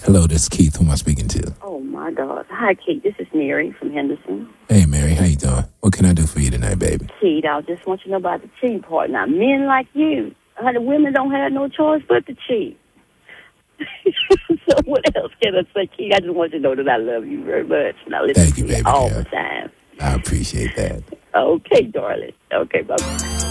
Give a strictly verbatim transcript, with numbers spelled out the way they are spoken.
Hello, this is Keith. Who am I speaking to? Oh, my God. Hi, Keith. This is Mary from Henderson. Hey, Mary. How you doing? What can I do for you tonight, baby? Keith, I just want you to know about the cheating part. Now, men like you, honey, women don't have no choice but to cheat. So what else can I say, Keith? I just want you to know that I love you very much. And I listen Thank you, to you baby all girl. the time. I appreciate that. Okay, darling. Okay, bye-bye.